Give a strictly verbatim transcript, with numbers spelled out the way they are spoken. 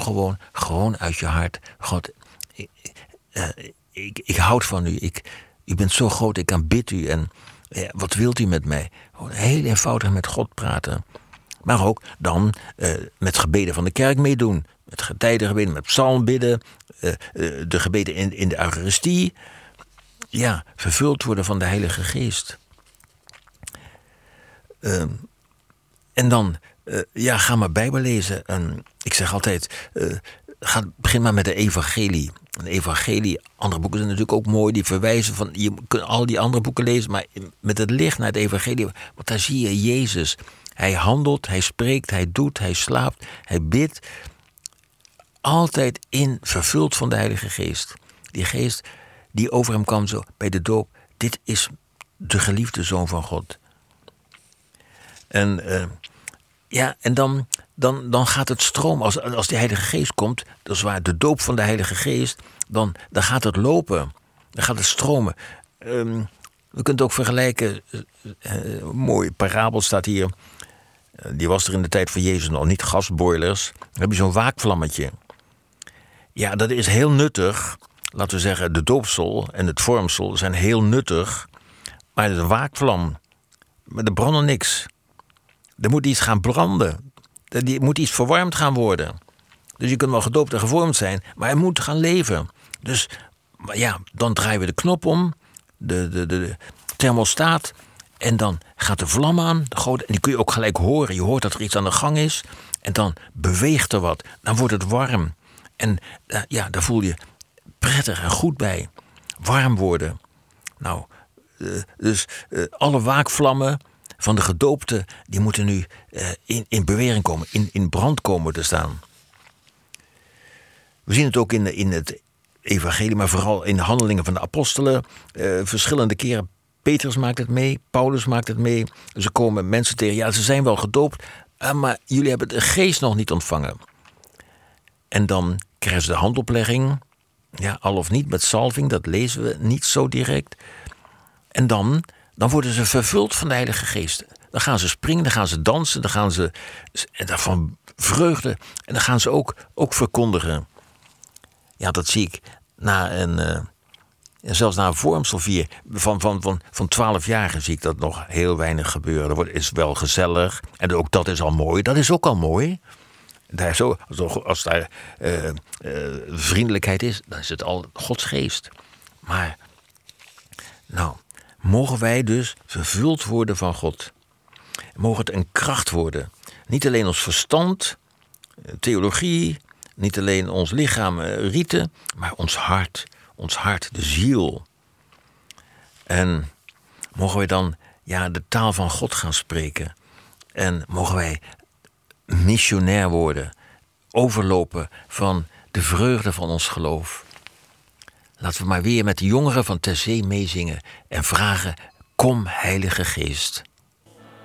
gewoon, gewoon uit je hart. God, ik, uh, ik, ik houd van u. Ik, u bent zo groot, ik aanbid u. En uh, wat wilt u met mij? Gewoon heel eenvoudig met God praten. Maar ook dan uh, met gebeden van de kerk meedoen. Met getijdengebeden, met psalmbidden. Uh, uh, de gebeden in, in de Eucharistie. Ja, vervuld worden van de Heilige Geest. Uh, en dan, uh, ja, ga maar Bijbel lezen. En ik zeg altijd, uh, ga, begin maar met de evangelie. Een evangelie, andere boeken zijn natuurlijk ook mooi. Die verwijzen van, je kunt al die andere boeken lezen. Maar met het licht naar het evangelie. Want daar zie je Jezus. Hij handelt, hij spreekt, hij doet, hij slaapt, hij bidt. Altijd in, vervuld van de Heilige Geest. Die geest die over hem kwam zo bij de doop. Dit is de geliefde Zoon van God. En, uh, ja, en dan, dan, dan gaat het stromen. Als, als die Heilige Geest komt, dat is waar, de doop van de Heilige Geest, dan, dan gaat het lopen. Dan gaat het stromen. Um, we kunnen het ook vergelijken. Uh, uh, een mooie parabel staat hier. Uh, die was er in de tijd van Jezus nog niet, gasboilers. Dan heb je zo'n waakvlammetje. Ja, dat is heel nuttig. Laten we zeggen, de doopsel en het vormsel zijn heel nuttig. Maar de waakvlam, maar er brandt niks. Er moet iets gaan branden. Er moet iets verwarmd gaan worden. Dus je kunt wel gedoopt en gevormd zijn, maar hij moet gaan leven. Dus ja, dan draaien we de knop om, de, de, de thermostaat, en dan gaat de vlam aan. De grote, en die kun je ook gelijk horen. Je hoort dat er iets aan de gang is. En dan beweegt er wat. Dan wordt het warm. En uh, ja, daar voel je prettig en goed bij. Warm worden. Nou, uh, dus uh, alle waakvlammen van de gedoopten, die moeten nu uh, in, in beweging komen, in, in brand komen te staan. We zien het ook in, in het evangelie, maar vooral in de handelingen van de apostelen. Uh, verschillende keren, Petrus maakt het mee, Paulus maakt het mee. Ze komen mensen tegen, ja, ze zijn wel gedoopt, uh, maar jullie hebben de geest nog niet ontvangen. En dan krijgen ze de handoplegging, ja, al of niet met salving, dat lezen we niet zo direct. En dan, dan worden ze vervuld van de Heilige Geest. Dan gaan ze springen, dan gaan ze dansen, dan gaan ze van vreugde. En dan gaan ze ook, ook verkondigen. Ja, dat zie ik na een, uh, zelfs na een vormselvier van, van, van, van twaalfjarigen zie ik dat nog heel weinig gebeuren. Dat is wel gezellig en ook dat is al mooi. Dat is ook al mooi. Daar zo, als daar uh, uh, vriendelijkheid is, dan is het al Gods geest. Maar, nou, mogen wij dus vervuld worden van God. Mogen het een kracht worden. Niet alleen ons verstand, theologie, niet alleen ons lichaam, rieten, maar ons hart, ons hart, de ziel. En mogen wij dan ja, de taal van God gaan spreken. En mogen wij missionair worden, overlopen van de vreugde van ons geloof. Laten we maar weer met de jongeren van Ter Zee meezingen en vragen, kom Heilige Geest.